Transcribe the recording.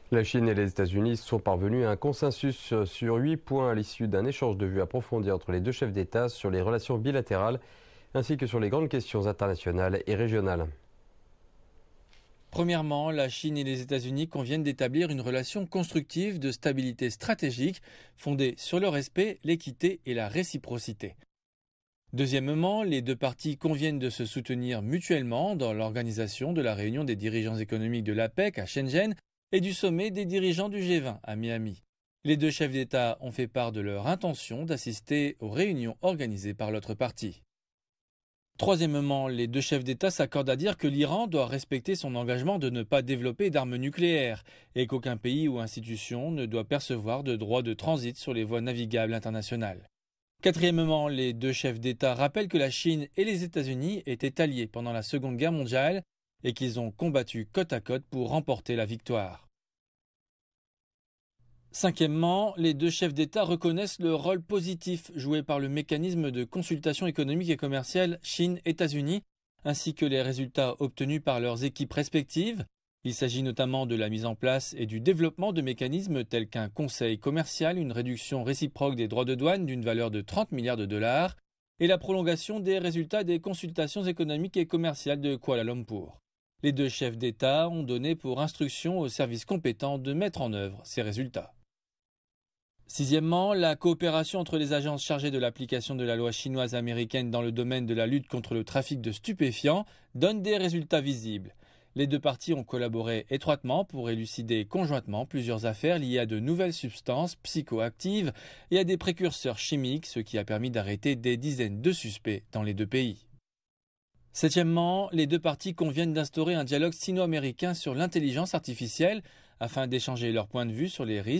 La Chine et les États-Unis sont parvenus à un consensus sur 8 points à l'issue d'un échange de vues approfondi entre les deux chefs d'État sur les relations bilatérales ainsi que sur les grandes questions internationales et régionales. Premièrement, la Chine et les États-Unis conviennent d'établir une relation constructive de stabilité stratégique fondée sur le respect, l'équité et la réciprocité. Deuxièmement, les deux parties conviennent de se soutenir mutuellement dans l'organisation de la réunion des dirigeants économiques de l'APEC à Shenzhen et du sommet des dirigeants du G20 à Miami. Les deux chefs d'État ont fait part de leur intention d'assister aux réunions organisées par l'autre partie. Troisièmement, les deux chefs d'État s'accordent à dire que l'Iran doit respecter son engagement de ne pas développer d'armes nucléaires et qu'aucun pays ou institution ne doit percevoir de droits de transit sur les voies navigables internationales. Quatrièmement, les deux chefs d'État rappellent que la Chine et les États-Unis étaient alliés pendant la Seconde Guerre mondiale et qu'ils ont combattu côte à côte pour remporter la victoire. Cinquièmement, les deux chefs d'État reconnaissent le rôle positif joué par le mécanisme de consultation économique et commerciale Chine-États-Unis, ainsi que les résultats obtenus par leurs équipes respectives. Il s'agit notamment de la mise en place et du développement de mécanismes tels qu'un conseil commercial, une réduction réciproque des droits de douane d'une valeur de 30 milliards de dollars et la prolongation des résultats des consultations économiques et commerciales de Kuala Lumpur. Les deux chefs d'État ont donné pour instruction aux services compétents de mettre en œuvre ces résultats. Sixièmement, la coopération entre les agences chargées de l'application de la loi chinoise américaine dans le domaine de la lutte contre le trafic de stupéfiants donne des résultats visibles. Les deux parties ont collaboré étroitement pour élucider conjointement plusieurs affaires liées à de nouvelles substances psychoactives et à des précurseurs chimiques, ce qui a permis d'arrêter des dizaines de suspects dans les deux pays. Septièmement, les deux parties conviennent d'instaurer un dialogue sino-américain sur l'intelligence artificielle afin d'échanger leurs points de vue sur les risques